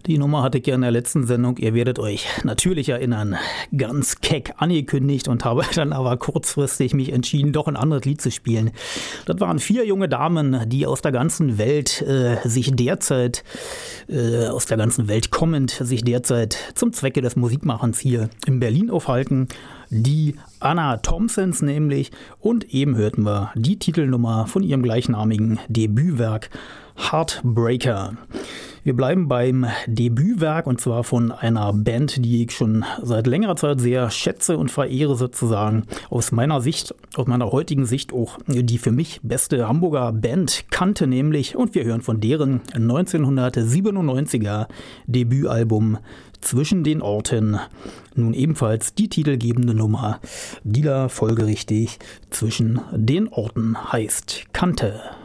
Die Nummer hatte ich ja in der letzten Sendung, ihr werdet euch natürlich erinnern, ganz keck angekündigt und habe dann aber kurzfristig mich entschieden, doch ein anderes Lied zu spielen. Das waren 4 junge Damen, die aus der ganzen Welt aus der ganzen Welt kommend, sich derzeit zum Zwecke des Musikmachens hier in Berlin aufhalten. Die Anna Thompsons nämlich, und eben hörten wir die Titelnummer von ihrem gleichnamigen Debütwerk Heartbreaker. Wir bleiben beim Debütwerk und zwar von einer Band, die ich schon seit längerer Zeit sehr schätze und verehre sozusagen. Aus meiner heutigen Sicht auch die für mich beste Hamburger Band Kante nämlich. Und wir hören von deren 1997er Debütalbum Zwischen den Orten. Nun ebenfalls die titelgebende Nummer, die da folgerichtig Zwischen den Orten heißt. Kante.